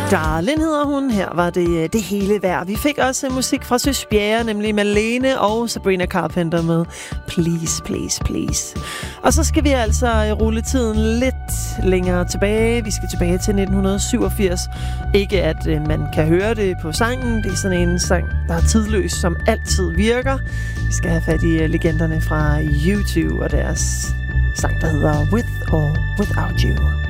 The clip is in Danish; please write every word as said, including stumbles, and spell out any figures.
Darlin hedder hun. Her var det det hele værd. Vi fik også musik fra Søs Bjerre, nemlig Malene og Sabrina Carpenter med Please, Please, Please. Og så skal vi altså rulle tiden lidt længere tilbage. Vi skal tilbage til nitten syvogfirs. Ikke at øh, man kan høre det på sangen. Det er sådan en sang, der er tidløs, som altid virker. Vi skal have fat i legenderne fra YouTube og deres sang, der hedder With or Without You.